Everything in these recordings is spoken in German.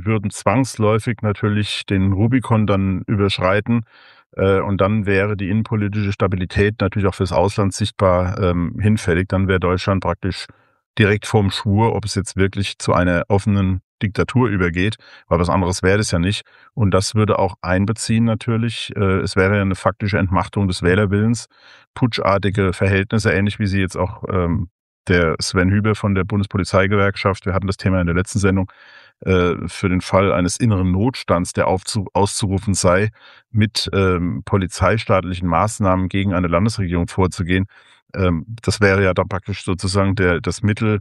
würden zwangsläufig natürlich den Rubikon dann überschreiten. Und dann wäre die innenpolitische Stabilität natürlich auch fürs Ausland sichtbar hinfällig. Dann wäre Deutschland praktisch direkt vorm Schwur, ob es jetzt wirklich zu einer offenen Diktatur übergeht, weil was anderes wäre das ja nicht. Und das würde auch einbeziehen natürlich, es wäre ja eine faktische Entmachtung des Wählerwillens, putschartige Verhältnisse, ähnlich wie sie jetzt auch der Sven Hübe von der Bundespolizeigewerkschaft, wir hatten das Thema in der letzten Sendung, für den Fall eines inneren Notstands, der auszurufen sei, mit polizeistaatlichen Maßnahmen gegen eine Landesregierung vorzugehen. Das wäre ja dann praktisch sozusagen das Mittel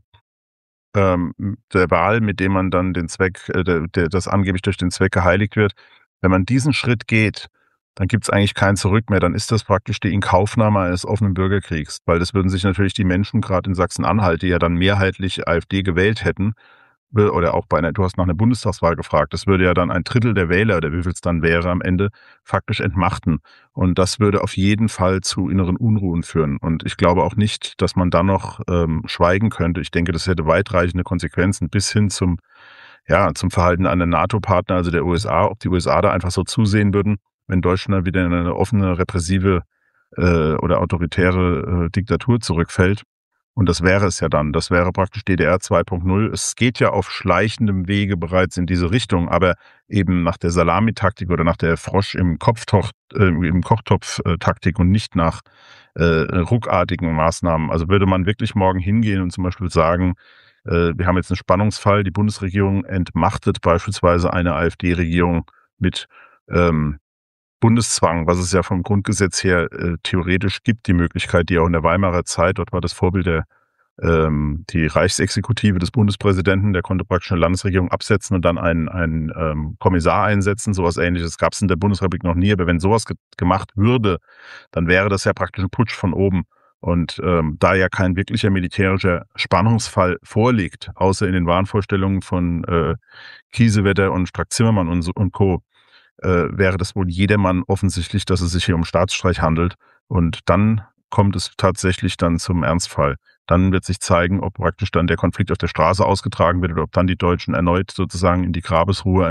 der Wahl, mit dem man dann den Zweck, das angeblich durch den Zweck geheiligt wird. Wenn man diesen Schritt geht, dann gibt es eigentlich kein Zurück mehr. Dann ist das praktisch die Inkaufnahme eines offenen Bürgerkriegs. Weil das würden sich natürlich die Menschen, gerade in Sachsen-Anhalt, die ja dann mehrheitlich AfD gewählt hätten, oder auch du hast nach einer Bundestagswahl gefragt, das würde ja dann ein Drittel der Wähler, oder wie viel es dann wäre am Ende, faktisch entmachten. Und das würde auf jeden Fall zu inneren Unruhen führen. Und ich glaube auch nicht, dass man dann noch schweigen könnte. Ich denke, das hätte weitreichende Konsequenzen bis hin zum Verhalten an den NATO-Partner, also der USA, ob die USA da einfach so zusehen würden, wenn Deutschland wieder in eine offene, repressive oder autoritäre Diktatur zurückfällt. Und das wäre es ja dann. Das wäre praktisch DDR 2.0. Es geht ja auf schleichendem Wege bereits in diese Richtung, aber eben nach der Salamitaktik oder nach der Frosch im Kochtopf-Taktik und nicht nach ruckartigen Maßnahmen. Also würde man wirklich morgen hingehen und zum Beispiel sagen, wir haben jetzt einen Spannungsfall, die Bundesregierung entmachtet beispielsweise eine AfD-Regierung mit Bundeszwang, was es ja vom Grundgesetz her theoretisch gibt, die Möglichkeit, die auch in der Weimarer Zeit, dort war das Vorbild die Reichsexekutive des Bundespräsidenten, der konnte praktisch eine Landesregierung absetzen und dann einen Kommissar einsetzen. Sowas Ähnliches gab es in der Bundesrepublik noch nie, aber wenn sowas gemacht würde, dann wäre das ja praktisch ein Putsch von oben. Und da ja kein wirklicher militärischer Spannungsfall vorliegt, außer in den Wahnvorstellungen von Kiesewetter und Strack-Zimmermann und Co., wäre das wohl jedermann offensichtlich, dass es sich hier um Staatsstreich handelt. Und dann kommt es tatsächlich dann zum Ernstfall. Dann wird sich zeigen, ob praktisch dann der Konflikt auf der Straße ausgetragen wird oder ob dann die Deutschen erneut sozusagen in die Grabesruhe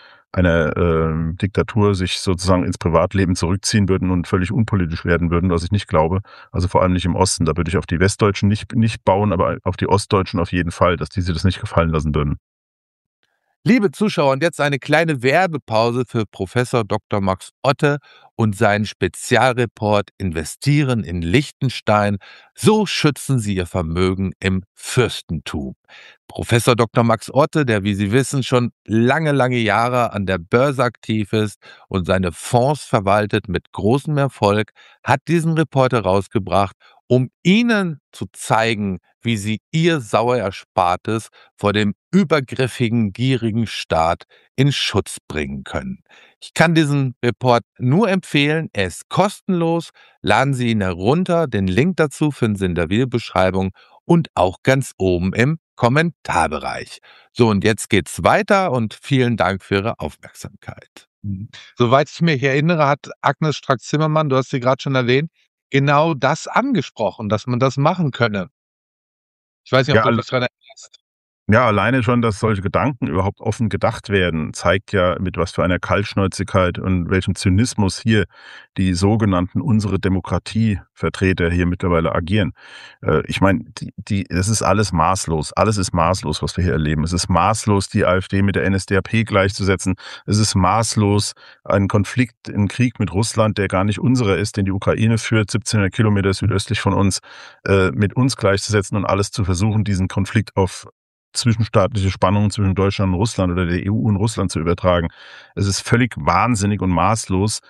einer Diktatur sich sozusagen ins Privatleben zurückziehen würden und völlig unpolitisch werden würden, was ich nicht glaube. Also vor allem nicht im Osten. Da würde ich auf die Westdeutschen nicht bauen, aber auf die Ostdeutschen auf jeden Fall, dass die sich das nicht gefallen lassen würden. Liebe Zuschauer, und jetzt eine kleine Werbepause für Professor Dr. Max Otte und seinen Spezialreport Investieren in Liechtenstein. So schützen Sie Ihr Vermögen im Fürstentum. Professor Dr. Max Otte, der, wie Sie wissen, schon lange Jahre an der Börse aktiv ist und seine Fonds verwaltet mit großem Erfolg, hat diesen Report herausgebracht, um Ihnen zu zeigen, wie Sie Ihr sauer Erspartes vor dem übergriffigen, gierigen Staat in Schutz bringen können. Ich kann diesen Report nur empfehlen. Er ist kostenlos. Laden Sie ihn herunter. Den Link dazu finden Sie in der Videobeschreibung und auch ganz oben im Kommentarbereich. So, und jetzt geht's weiter und vielen Dank für Ihre Aufmerksamkeit. Soweit ich mich erinnere, hat Agnes Strack-Zimmermann, du hast sie gerade schon erwähnt, genau das angesprochen, dass man das machen könne. Ich weiß nicht, ob Ja, du dich daran erinnerst. Ja, alleine schon, dass solche Gedanken überhaupt offen gedacht werden, zeigt ja, mit was für einer Kaltschnäuzigkeit und welchem Zynismus hier die sogenannten unsere Demokratievertreter hier mittlerweile agieren. Ich meine, das ist alles maßlos. Alles ist maßlos, was wir hier erleben. Es ist maßlos, die AfD mit der NSDAP gleichzusetzen. Es ist maßlos, einen Krieg mit Russland, der gar nicht unserer ist, den die Ukraine führt, 1700 Kilometer südöstlich von uns, mit uns gleichzusetzen und alles zu versuchen, diesen Konflikt auf zwischenstaatliche Spannungen zwischen Deutschland und Russland oder der EU und Russland zu übertragen. Es ist völlig wahnsinnig und maßlos,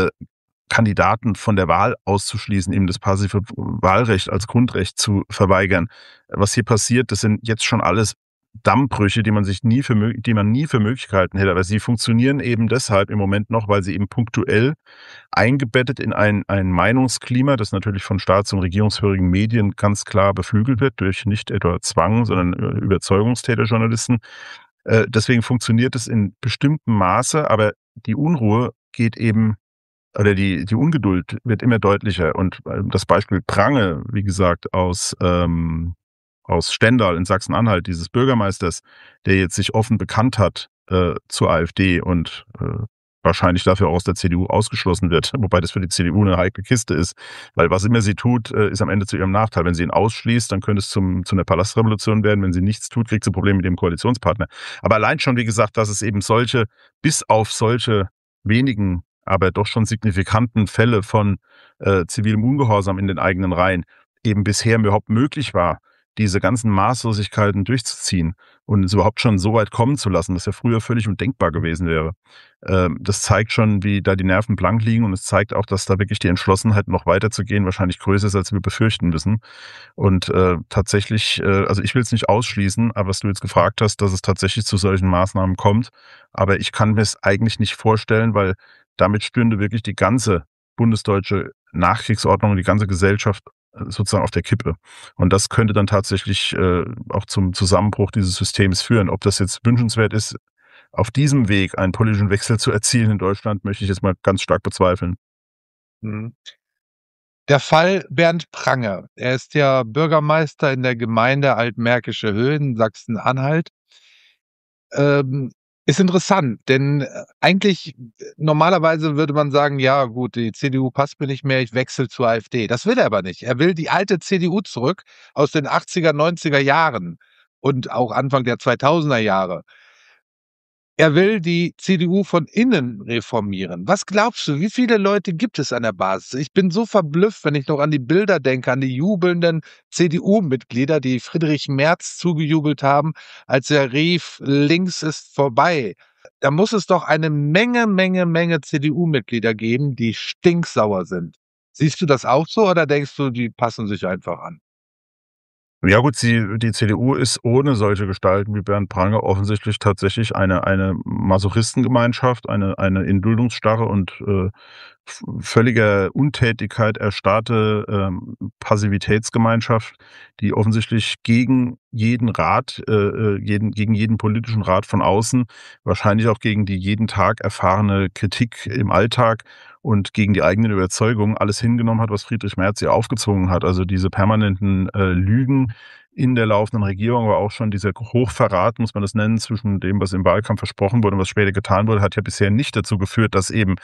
Kandidaten von der Wahl auszuschließen, eben das passive Wahlrecht als Grundrecht zu verweigern. Was hier passiert, das sind jetzt schon alles Dammbrüche, die man nie für möglich gehalten hätte. Aber sie funktionieren eben deshalb im Moment noch, weil sie eben punktuell eingebettet in ein Meinungsklima, das natürlich von staats- und regierungsführigen Medien ganz klar beflügelt wird, durch nicht etwa Zwang, sondern Überzeugungstäterjournalisten. Deswegen funktioniert es in bestimmtem Maße, aber die Unruhe geht eben, oder die Ungeduld wird immer deutlicher. Und das Beispiel Prange, wie gesagt, aus Stendal in Sachsen-Anhalt, dieses Bürgermeisters, der jetzt sich offen bekannt hat zur AfD und wahrscheinlich dafür auch aus der CDU ausgeschlossen wird, wobei das für die CDU eine heikle Kiste ist, weil was immer sie tut, ist am Ende zu ihrem Nachteil. Wenn sie ihn ausschließt, dann könnte es zu einer Palastrevolution werden. Wenn sie nichts tut, kriegt sie Probleme mit ihrem Koalitionspartner. Aber allein schon, wie gesagt, dass es eben bis auf solche wenigen, aber doch schon signifikanten Fälle von zivilem Ungehorsam in den eigenen Reihen eben bisher überhaupt möglich war, diese ganzen Maßlosigkeiten durchzuziehen und es überhaupt schon so weit kommen zu lassen, was ja früher völlig undenkbar gewesen wäre. Das zeigt schon, wie da die Nerven blank liegen und es zeigt auch, dass da wirklich die Entschlossenheit, noch weiterzugehen, wahrscheinlich größer ist, als wir befürchten müssen. Und tatsächlich, also ich will es nicht ausschließen, aber was du jetzt gefragt hast, dass es tatsächlich zu solchen Maßnahmen kommt, aber ich kann mir es eigentlich nicht vorstellen, weil damit stünde wirklich die ganze bundesdeutsche Nachkriegsordnung und die ganze Gesellschaft sozusagen auf der Kippe. Und das könnte dann tatsächlich auch zum Zusammenbruch dieses Systems führen. Ob das jetzt wünschenswert ist, auf diesem Weg einen politischen Wechsel zu erzielen in Deutschland, möchte ich jetzt mal ganz stark bezweifeln. Mhm. Der Fall Bernd Pranger. Er ist ja Bürgermeister in der Gemeinde Altmärkische Höhen, Sachsen-Anhalt. Ähm, Ist interessant, denn eigentlich normalerweise würde man sagen: „Ja gut, die CDU passt mir nicht mehr, ich wechsle zur AfD.“ Das will er aber nicht. Er will die alte CDU zurück aus den 80er, 90er Jahren und auch Anfang der 2000er Jahre. Er will die CDU von innen reformieren. Was glaubst du, wie viele Leute gibt es an der Basis? Ich bin so verblüfft, wenn ich noch an die Bilder denke, an die jubelnden CDU-Mitglieder, die Friedrich Merz zugejubelt haben, als er rief: „Links ist vorbei.“ Da muss es doch eine Menge CDU-Mitglieder geben, die stinksauer sind. Siehst du das auch so oder denkst du, die passen sich einfach an? Ja gut, die CDU ist ohne solche Gestalten wie Bernd Pranger offensichtlich tatsächlich eine Masochistengemeinschaft, eine in Duldungsstarre und völliger Untätigkeit erstarrte Passivitätsgemeinschaft, die offensichtlich gegen jeden Rat, gegen jeden politischen Rat von außen, wahrscheinlich auch gegen die jeden Tag erfahrene Kritik im Alltag und gegen die eigenen Überzeugungen alles hingenommen hat, was Friedrich Merz ihr aufgezwungen hat. Also diese permanenten Lügen in der laufenden Regierung, aber auch schon dieser Hochverrat, muss man das nennen, zwischen dem, was im Wahlkampf versprochen wurde und was später getan wurde, hat ja bisher nicht dazu geführt, dass eben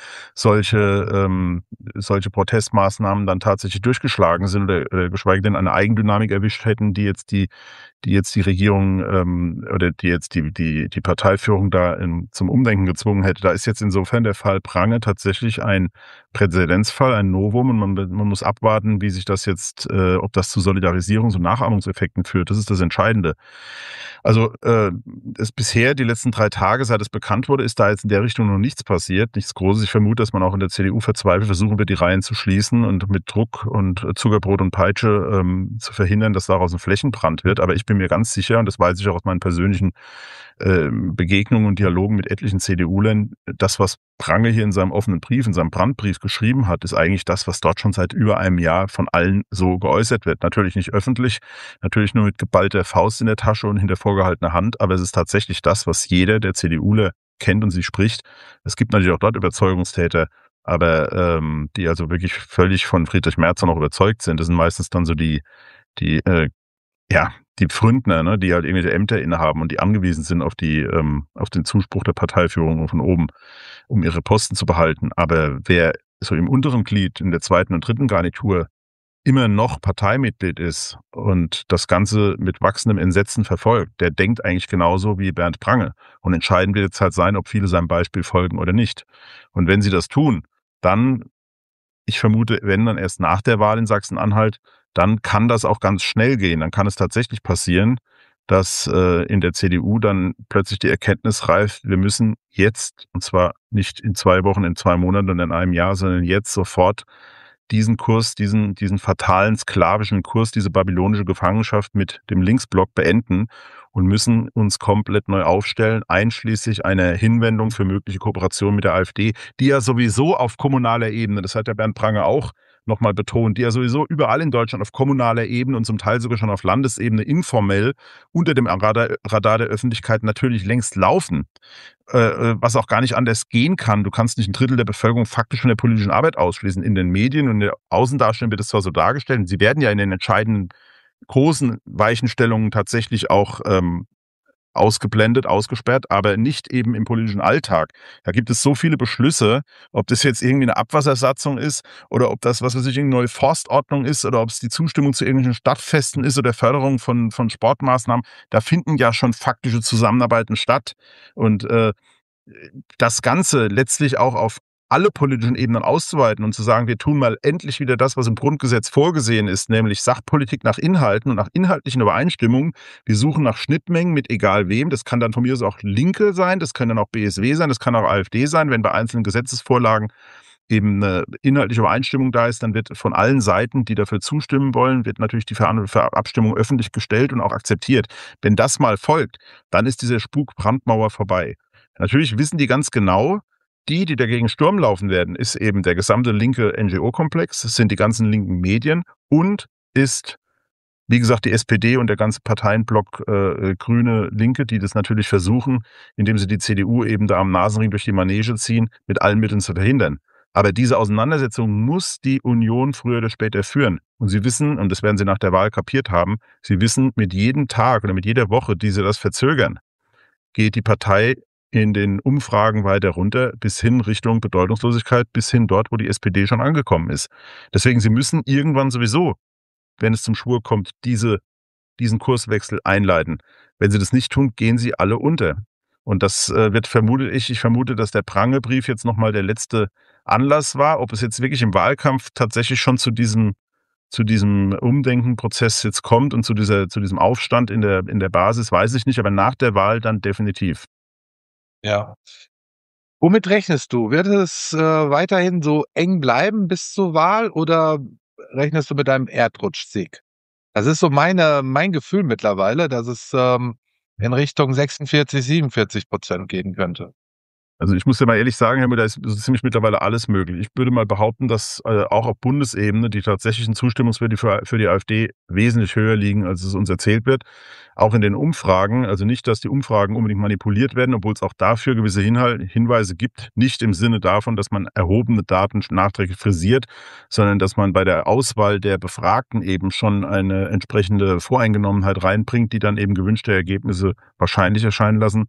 solche Protestmaßnahmen dann tatsächlich durchgeschlagen sind oder geschweige denn eine Eigendynamik erwischt hätten, die jetzt die Regierung oder die jetzt die Parteiführung da zum Umdenken gezwungen hätte. Da ist jetzt insofern der Fall Prange tatsächlich ein Präzedenzfall, ein Novum und man muss abwarten, wie sich das jetzt, ob das zu Solidarisierungs- und Nachahmungseffekten führt. Das ist das Entscheidende. Also es bisher, die letzten 3 Tage, seit es bekannt wurde, ist da jetzt in der Richtung noch nichts passiert, nichts Großes. Ich vermute, dass man auch in der CDU verzweifelt versuchen wird, die Reihen zu schließen und mit Druck und Zuckerbrot und Peitsche zu verhindern, dass daraus ein Flächenbrand wird. Aber ich bin mir ganz sicher, und das weiß ich auch aus meinen persönlichen Begegnungen und Dialogen mit etlichen CDU-Lern, das, was Prange hier in seinem offenen Brief, in seinem Brandbrief geschrieben hat, ist eigentlich das, was dort schon seit über einem Jahr von allen so geäußert wird. Natürlich nicht öffentlich, natürlich nur mit geballter Faust in der Tasche und hinter vorgehaltener Hand, aber es ist tatsächlich das, was jeder der CDUler kennt und sie spricht. Es gibt natürlich auch dort Überzeugungstäter, aber die also wirklich völlig von Friedrich Merz noch überzeugt sind. Das sind meistens dann so die ja, die Pfründner, ne, die halt irgendwelche Ämter innehaben und die angewiesen sind auf den Zuspruch der Parteiführung von oben, um ihre Posten zu behalten. Aber wer so im unteren Glied, in der zweiten und dritten Garnitur immer noch Parteimitglied ist und das Ganze mit wachsendem Entsetzen verfolgt, der denkt eigentlich genauso wie Bernd Prange. Und entscheidend wird jetzt halt sein, ob viele seinem Beispiel folgen oder nicht. Und wenn sie das tun, dann, ich vermute, wenn dann erst nach der Wahl in Sachsen-Anhalt, dann kann das auch ganz schnell gehen. Dann kann es tatsächlich passieren, dass in der CDU dann plötzlich die Erkenntnis reift, wir müssen jetzt, und zwar nicht in 2 Wochen, in 2 Monaten und in einem Jahr, sondern jetzt sofort diesen Kurs, diesen fatalen sklavischen Kurs, diese babylonische Gefangenschaft mit dem Linksblock beenden und müssen uns komplett neu aufstellen, einschließlich einer Hinwendung für mögliche Kooperation mit der AfD, die ja sowieso auf kommunaler Ebene, das hat der Bernd Pranger auch nochmal betont, die ja sowieso überall in Deutschland auf kommunaler Ebene und zum Teil sogar schon auf Landesebene informell unter dem Radar der Öffentlichkeit natürlich längst laufen, was auch gar nicht anders gehen kann. Du kannst nicht 1/3 der Bevölkerung faktisch von der politischen Arbeit ausschließen. In den Medien und in der Außendarstellung wird es zwar so dargestellt, und sie werden ja in den entscheidenden großen Weichenstellungen tatsächlich ausgeblendet, ausgesperrt, aber nicht eben im politischen Alltag. Da gibt es so viele Beschlüsse, ob das jetzt irgendwie eine Abwassersatzung ist oder ob das, was weiß ich, irgendeine neue Forstordnung ist oder ob es die Zustimmung zu irgendwelchen Stadtfesten ist oder Förderung von Sportmaßnahmen. Da finden ja schon faktische Zusammenarbeiten statt. Und das Ganze letztlich auch auf alle politischen Ebenen auszuweiten und zu sagen, wir tun mal endlich wieder das, was im Grundgesetz vorgesehen ist, nämlich Sachpolitik nach Inhalten und nach inhaltlichen Übereinstimmungen. Wir suchen nach Schnittmengen mit egal wem. Das kann dann von mir aus auch Linke sein, das können dann auch BSW sein, das kann auch AfD sein. Wenn bei einzelnen Gesetzesvorlagen eben eine inhaltliche Übereinstimmung da ist, dann wird von allen Seiten, die dafür zustimmen wollen, wird natürlich die Abstimmung öffentlich gestellt und auch akzeptiert. Wenn das mal folgt, dann ist diese Spuk-Brandmauer vorbei. Natürlich wissen die ganz genau, die dagegen Sturm laufen werden, ist eben der gesamte linke NGO-Komplex, es sind die ganzen linken Medien und ist, wie gesagt, die SPD und der ganze Parteienblock Grüne, Linke, die das natürlich versuchen, indem sie die CDU eben da am Nasenring durch die Manege ziehen, mit allen Mitteln zu verhindern. Aber diese Auseinandersetzung muss die Union früher oder später führen. Und sie wissen, und das werden sie nach der Wahl kapiert haben, sie wissen, mit jedem Tag oder mit jeder Woche, die sie das verzögern, geht die Partei in den Umfragen weiter runter, bis hin Richtung Bedeutungslosigkeit, bis hin dort, wo die SPD schon angekommen ist. Deswegen, sie müssen irgendwann sowieso, wenn es zum Schwur kommt, diesen Kurswechsel einleiten. Wenn sie das nicht tun, gehen sie alle unter. Und das ich vermute, dass der Prangebrief jetzt nochmal der letzte Anlass war. Ob es jetzt wirklich im Wahlkampf tatsächlich schon zu diesem Umdenkenprozess jetzt kommt und zu diesem Aufstand in der Basis, weiß ich nicht, aber nach der Wahl dann definitiv. Ja. Womit rechnest du? Wird es, weiterhin so eng bleiben bis zur Wahl oder rechnest du mit einem Erdrutschsieg? Das ist so mein Gefühl mittlerweile, dass es, in Richtung 46, 47% gehen könnte. Also, ich muss dir mal ehrlich sagen, Herr Müller, da ist so ziemlich mittlerweile alles möglich. Ich würde mal behaupten, dass, auch auf Bundesebene die tatsächlichen Zustimmungswerte für die AfD wesentlich höher liegen, als es uns erzählt wird. Auch in den Umfragen, also nicht, dass die Umfragen unbedingt manipuliert werden, obwohl es auch dafür gewisse Hinweise gibt, nicht im Sinne davon, dass man erhobene Daten nachträglich frisiert, sondern dass man bei der Auswahl der Befragten eben schon eine entsprechende Voreingenommenheit reinbringt, die dann eben gewünschte Ergebnisse wahrscheinlich erscheinen lassen.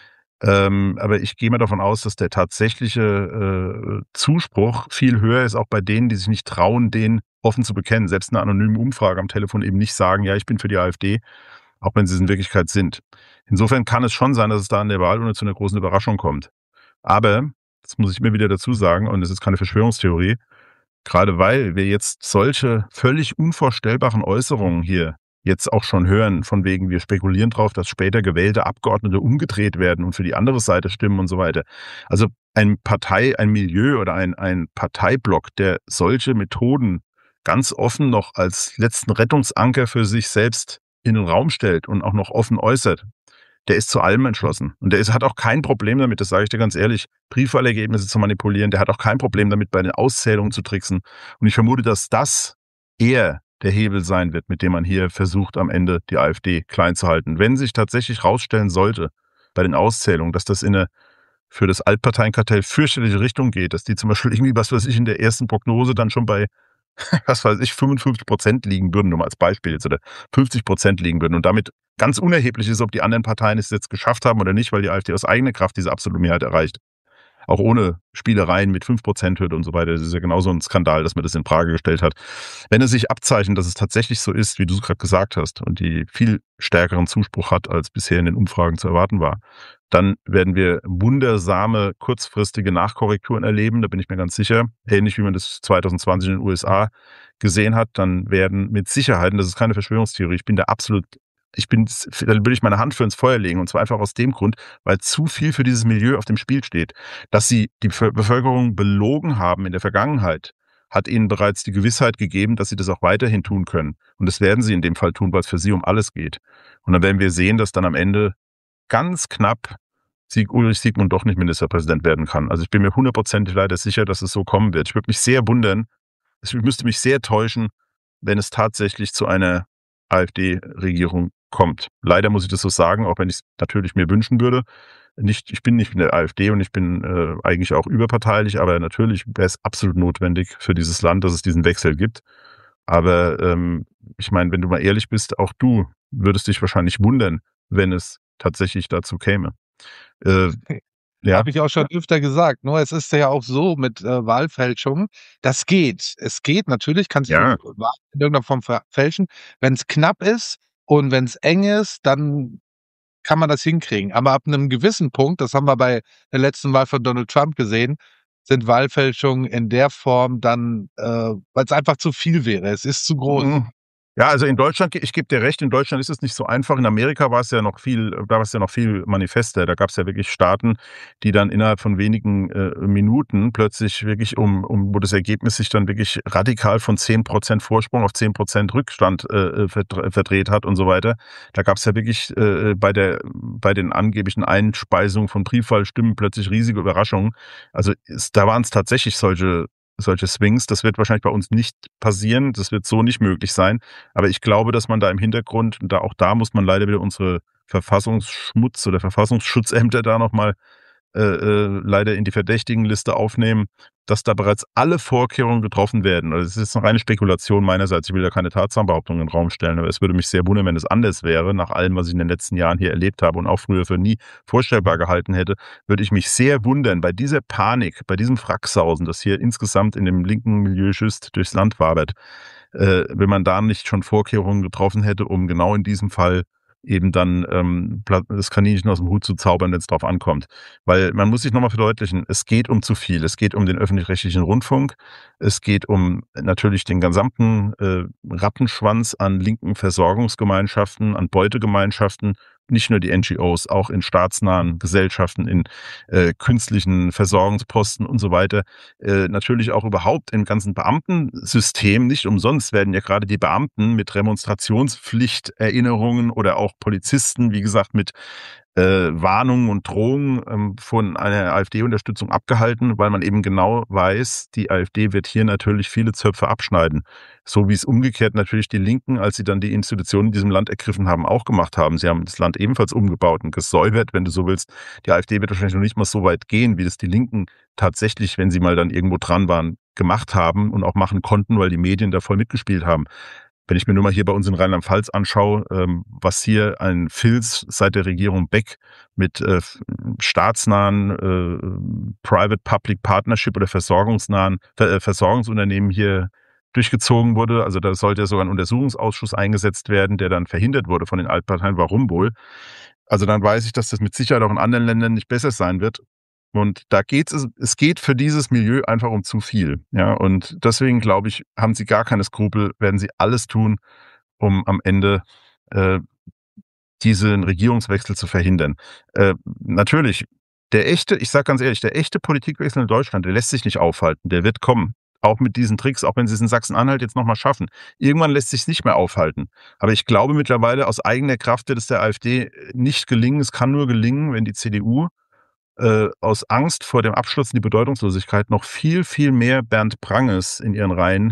Aber ich gehe mal davon aus, dass der tatsächliche Zuspruch viel höher ist, auch bei denen, die sich nicht trauen, den offen zu bekennen. Selbst eine anonyme Umfrage am Telefon eben nicht sagen, ja, ich bin für die AfD, auch wenn sie es in Wirklichkeit sind. Insofern kann es schon sein, dass es da an der Wahl zu einer großen Überraschung kommt. Aber, das muss ich immer wieder dazu sagen, und es ist keine Verschwörungstheorie, gerade weil wir jetzt solche völlig unvorstellbaren Äußerungen hier jetzt auch schon hören, von wegen, wir spekulieren drauf, dass später gewählte Abgeordnete umgedreht werden und für die andere Seite stimmen und so weiter. Also ein Milieu oder ein Parteiblock, der solche Methoden ganz offen noch als letzten Rettungsanker für sich selbst in den Raum stellt und auch noch offen äußert, der ist zu allem entschlossen. Und hat auch kein Problem damit, das sage ich dir ganz ehrlich, Briefwahlergebnisse zu manipulieren. Der hat auch kein Problem damit, bei den Auszählungen zu tricksen. Und ich vermute, dass das eher der Hebel sein wird, mit dem man hier versucht, am Ende die AfD klein zu halten. Wenn sich tatsächlich rausstellen sollte, bei den Auszählungen, dass das in eine für das Altparteienkartell fürchterliche Richtung geht, dass die zum Beispiel irgendwie, was weiß ich, in der ersten Prognose dann schon bei, was weiß ich, 55% liegen würden, nur mal als Beispiel jetzt, oder 50% liegen würden und damit ganz unerheblich ist, ob die anderen Parteien es jetzt geschafft haben oder nicht, weil die AfD aus eigener Kraft diese absolute Mehrheit erreicht. Auch ohne Spielereien mit 5%-Hürde und so weiter. Das ist ja genauso ein Skandal, dass man das in Frage gestellt hat. Wenn es sich abzeichnet, dass es tatsächlich so ist, wie du es gerade gesagt hast, und die viel stärkeren Zuspruch hat, als bisher in den Umfragen zu erwarten war, dann werden wir wundersame, kurzfristige Nachkorrekturen erleben, da bin ich mir ganz sicher. Ähnlich wie man das 2020 in den USA gesehen hat, dann werden mit Sicherheit, und das ist keine Verschwörungstheorie, da würde ich meine Hand für ins Feuer legen. Und zwar einfach aus dem Grund, weil zu viel für dieses Milieu auf dem Spiel steht. Dass sie die Bevölkerung belogen haben in der Vergangenheit, hat ihnen bereits die Gewissheit gegeben, dass sie das auch weiterhin tun können. Und das werden sie in dem Fall tun, weil es für sie um alles geht. Und dann werden wir sehen, dass dann am Ende ganz knapp Ulrich Siegmund doch nicht Ministerpräsident werden kann. Also ich bin mir 100% leider sicher, dass es so kommen wird. Ich würde mich sehr wundern, ich müsste mich sehr täuschen, wenn es tatsächlich zu einer AfD-Regierung kommt. Leider muss ich das so sagen, auch wenn ich es natürlich mir wünschen würde. Ich bin nicht in der AfD und ich bin eigentlich auch überparteilich, aber natürlich wäre es absolut notwendig für dieses Land, dass es diesen Wechsel gibt. Aber ich meine, wenn du mal ehrlich bist, auch du würdest dich wahrscheinlich wundern, wenn es tatsächlich dazu käme. Äh, ja, Habe ich auch schon öfter gesagt, nur es ist ja auch so mit, Wahlfälschung, das geht. Es geht natürlich, kannst du ja. Wahlen in irgendeiner Form fälschen. Wenn's knapp ist und wenn's eng ist, dann kann man das hinkriegen. Aber ab 'nem gewissen Punkt, das haben wir bei der letzten Wahl von Donald Trump gesehen, sind Wahlfälschungen in der Form dann, weil's einfach zu viel wäre. Es ist zu groß. Mhm. Ja, also in Deutschland, ich gebe dir recht, in Deutschland ist es nicht so einfach. In Amerika war es ja noch viel, da war es ja noch viel manifester. Da gab es ja wirklich Staaten, die dann innerhalb von wenigen Minuten plötzlich wirklich wo das Ergebnis sich dann wirklich radikal von 10% Vorsprung auf 10% Rückstand verdreht hat und so weiter. Da gab es ja wirklich bei den angeblichen Einspeisungen von Briefwahlstimmen plötzlich riesige Überraschungen. Also da waren es tatsächlich solche Swings. Das wird wahrscheinlich bei uns nicht passieren. Das wird so nicht möglich sein. Aber ich glaube, dass man da im Hintergrund, und auch da muss man leider wieder unsere Verfassungsschmutz oder Verfassungsschutzämter da nochmal leider in die Verdächtigenliste aufnehmen, dass da bereits alle Vorkehrungen getroffen werden. Also es ist eine reine Spekulation meinerseits. Ich will da keine Tatsachenbehauptungen in den Raum stellen, aber es würde mich sehr wundern, wenn es anders wäre. Nach allem, was ich in den letzten Jahren hier erlebt habe und auch früher für nie vorstellbar gehalten hätte, würde ich mich sehr wundern bei dieser Panik, bei diesem Fracksausen, das hier insgesamt in dem linken Milieu schüsst, durchs Land wabert, wenn man da nicht schon Vorkehrungen getroffen hätte, um genau in diesem Fall eben dann das Kaninchen aus dem Hut zu zaubern, wenn es drauf ankommt. Weil man muss sich nochmal verdeutlichen, es geht um zu viel. Es geht um den öffentlich-rechtlichen Rundfunk. Es geht um natürlich den gesamten Rattenschwanz an linken Versorgungsgemeinschaften, an Beutegemeinschaften, nicht nur die NGOs, auch in staatsnahen Gesellschaften, in künstlichen Versorgungsposten und so weiter. Natürlich auch überhaupt im ganzen Beamtensystem. Nicht umsonst werden ja gerade die Beamten mit Demonstrationspflichterinnerungen oder auch Polizisten, wie gesagt, mit Warnungen und Drohungen von einer AfD-Unterstützung abgehalten, weil man eben genau weiß, die AfD wird hier natürlich viele Zöpfe abschneiden. So wie es umgekehrt natürlich die Linken, als sie dann die Institutionen in diesem Land ergriffen haben, auch gemacht haben. Sie haben das Land ebenfalls umgebaut und gesäubert, wenn du so willst. Die AfD wird wahrscheinlich noch nicht mal so weit gehen, wie das die Linken tatsächlich, wenn sie mal dann irgendwo dran waren, gemacht haben und auch machen konnten, weil die Medien da voll mitgespielt haben. Wenn ich mir nur mal hier bei uns in Rheinland-Pfalz anschaue, was hier ein Filz seit der Regierung Beck mit staatsnahen Private-Public Partnership oder Versorgungsunternehmen hier durchgezogen wurde. Also da sollte ja sogar ein Untersuchungsausschuss eingesetzt werden, der dann verhindert wurde von den Altparteien. Warum wohl? Also dann weiß ich, dass das mit Sicherheit auch in anderen Ländern nicht besser sein wird. Und es geht für dieses Milieu einfach um zu viel. Ja, und deswegen glaube ich, haben sie gar keine Skrupel, werden sie alles tun, um am Ende äh, diesen Regierungswechsel zu verhindern. Natürlich, ich sage ganz ehrlich, der echte Politikwechsel in Deutschland, der lässt sich nicht aufhalten, der wird kommen. Auch mit diesen Tricks, auch wenn sie es in Sachsen-Anhalt jetzt nochmal schaffen. Irgendwann lässt sich es nicht mehr aufhalten. Aber ich glaube mittlerweile, aus eigener Kraft wird es der AfD nicht gelingen. Es kann nur gelingen, wenn die CDU aus Angst vor dem Absturz in die Bedeutungslosigkeit noch viel, viel mehr Bernd Pranges in ihren Reihen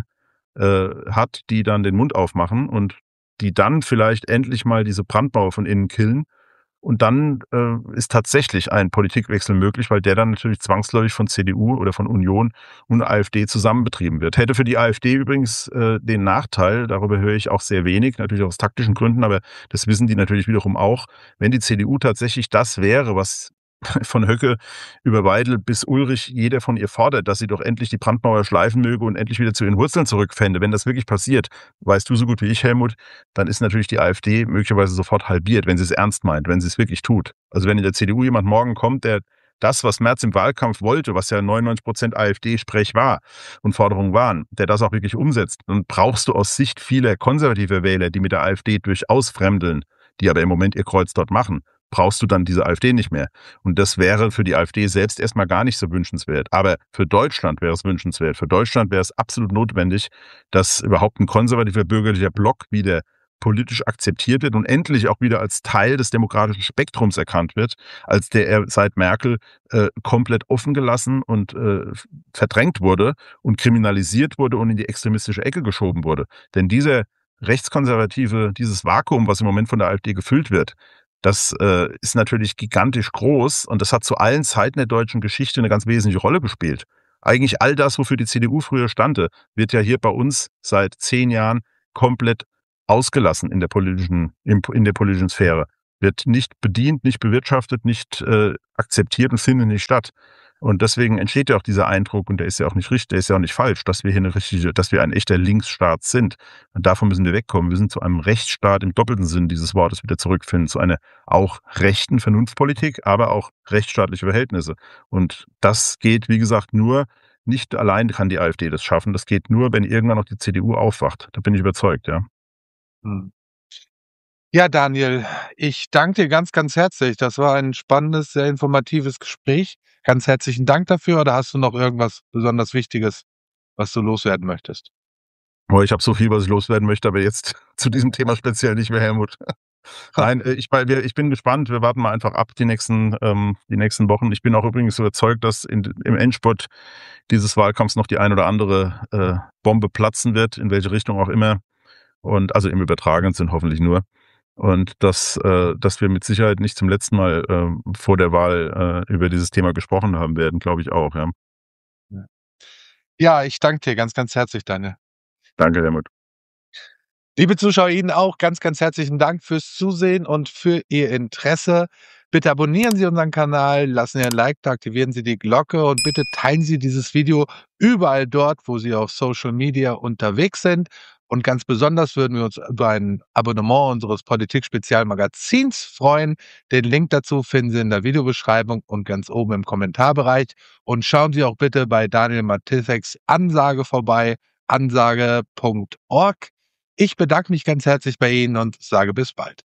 hat, die dann den Mund aufmachen und die dann vielleicht endlich mal diese Brandmauer von innen killen. Und dann ist tatsächlich ein Politikwechsel möglich, weil der dann natürlich zwangsläufig von CDU oder von Union und AfD zusammen betrieben wird. Hätte für die AfD übrigens den Nachteil, darüber höre ich auch sehr wenig, natürlich aus taktischen Gründen, aber das wissen die natürlich wiederum auch, wenn die CDU tatsächlich das wäre, was von Höcke über Weidel bis Ulrich jeder von ihr fordert, dass sie doch endlich die Brandmauer schleifen möge und endlich wieder zu ihren Wurzeln zurückfände. Wenn das wirklich passiert, weißt du so gut wie ich, Helmut, dann ist natürlich die AfD möglicherweise sofort halbiert, wenn sie es ernst meint, wenn sie es wirklich tut. Also wenn in der CDU jemand morgen kommt, der das, was Merz im Wahlkampf wollte, was ja 99% AfD-Sprech war und Forderungen waren, der das auch wirklich umsetzt, dann brauchst du aus Sicht vieler konservativer Wähler, die mit der AfD durchaus fremdeln, die aber im Moment ihr Kreuz dort machen, brauchst du dann diese AfD nicht mehr. Und das wäre für die AfD selbst erstmal gar nicht so wünschenswert. Aber für Deutschland wäre es wünschenswert. Für Deutschland wäre es absolut notwendig, dass überhaupt ein konservativer bürgerlicher Block wieder politisch akzeptiert wird und endlich auch wieder als Teil des demokratischen Spektrums erkannt wird, als der er seit Merkel komplett offen gelassen und verdrängt wurde und kriminalisiert wurde und in die extremistische Ecke geschoben wurde. Denn dieses Vakuum, was im Moment von der AfD gefüllt wird, das ist natürlich gigantisch groß und das hat zu allen Zeiten der deutschen Geschichte eine ganz wesentliche Rolle gespielt. Eigentlich all das, wofür die CDU früher stand, wird ja hier bei uns seit 10 Jahren komplett ausgelassen in der politischen Sphäre. wird nicht bedient, nicht bewirtschaftet, nicht akzeptiert und findet nicht statt. Und deswegen entsteht ja auch dieser Eindruck, und der ist ja auch nicht richtig, der ist ja auch nicht falsch, dass wir ein echter Linksstaat sind. Und davon müssen wir wegkommen. Wir sind zu einem Rechtsstaat im doppelten Sinn dieses Wortes wieder zurückfinden, zu einer auch rechten Vernunftpolitik, aber auch rechtsstaatliche Verhältnisse. Und das geht, wie gesagt, nur, nicht allein kann die AfD das schaffen. Das geht nur, wenn irgendwann auch die CDU aufwacht. Da bin ich überzeugt, ja. Mhm. Ja, Daniel, ich danke dir ganz, ganz herzlich. Das war ein spannendes, sehr informatives Gespräch. Ganz herzlichen Dank dafür. Oder hast du noch irgendwas besonders Wichtiges, was du loswerden möchtest? Oh, ich habe so viel, was ich loswerden möchte, aber jetzt zu diesem Thema speziell nicht mehr, Helmut. Nein, ich bin gespannt. Wir warten mal einfach ab die nächsten Wochen. Ich bin auch übrigens überzeugt, dass im Endspurt dieses Wahlkampfs noch die ein oder andere Bombe platzen wird, in welche Richtung auch immer. Und also im übertragenen Sinn hoffentlich nur. Und dass wir mit Sicherheit nicht zum letzten Mal vor der Wahl über dieses Thema gesprochen haben werden, glaube ich auch, ja. Ja. Ja, ich danke dir ganz, ganz herzlich, Daniel. Danke, Helmut. Liebe Zuschauer, Ihnen auch ganz, ganz herzlichen Dank fürs Zusehen und für Ihr Interesse. Bitte abonnieren Sie unseren Kanal, lassen Sie ein Like da, aktivieren Sie die Glocke und bitte teilen Sie dieses Video überall dort, wo Sie auf Social Media unterwegs sind. Und ganz besonders würden wir uns über ein Abonnement unseres Politik-Spezialmagazins freuen. Den Link dazu finden Sie in der Videobeschreibung und ganz oben im Kommentarbereich. Und schauen Sie auch bitte bei Daniel Matiseks Ansage vorbei, ansage.org. Ich bedanke mich ganz herzlich bei Ihnen und sage bis bald.